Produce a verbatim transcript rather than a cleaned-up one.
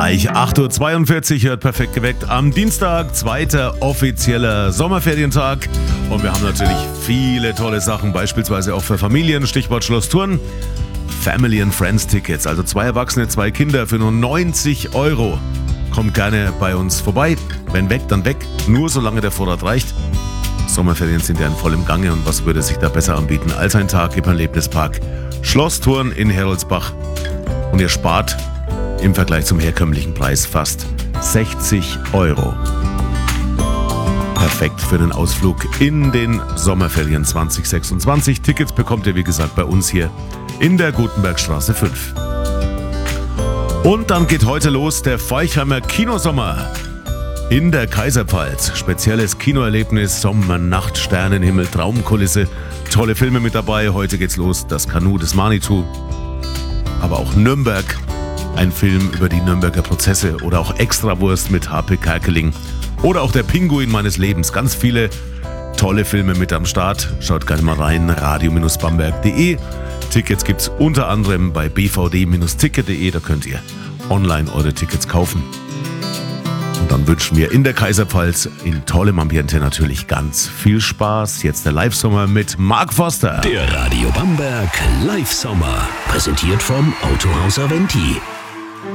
Gleich acht Uhr zweiundvierzig hört perfekt geweckt am Dienstag, zweiter offizieller Sommerferientag. Und wir haben natürlich viele tolle Sachen, beispielsweise auch für Familien, Stichwort Schloss Thurn. Family and Friends Tickets, also zwei Erwachsene, zwei Kinder für nur neunzig Euro. Kommt gerne bei uns vorbei. Wenn weg, dann weg. Nur solange der Vorrat reicht. Sommerferien sind ja in vollem Gange und was würde sich da besser anbieten als ein Tag im Erlebnispark Schloss Thurn in Heroldsbach. Und ihr spart im Vergleich zum herkömmlichen Preis fast sechzig Euro. Perfekt für den Ausflug in den Sommerferien zwanzig sechsundzwanzig. Tickets bekommt ihr wie gesagt bei uns hier in der Gutenbergstraße fünf. Und dann geht heute los der Forchheimer Kinosommer in der Kaiserpfalz. Spezielles Kinoerlebnis, Sommer, Nacht, Sternenhimmel, Traumkulisse, tolle Filme mit dabei. Heute geht's los, das Kanu des Manitou, aber auch Nürnberg, ein Film über die Nürnberger Prozesse oder auch Extrawurst mit H P Kerkeling oder auch der Pinguin meines Lebens. Ganz viele tolle Filme mit am Start. Schaut gerne mal rein, radio Bindestrich bamberg punkt de. Tickets gibt's unter anderem bei b v d Bindestrich ticket punkt de. Da könnt ihr online eure Tickets kaufen. Und dann wünschen wir in der Kaiserpfalz in tollem Ambiente natürlich ganz viel Spaß. Jetzt der Live-Sommer mit Mark Forster. Der Radio Bamberg Live-Sommer, präsentiert vom Autohaus Aventi.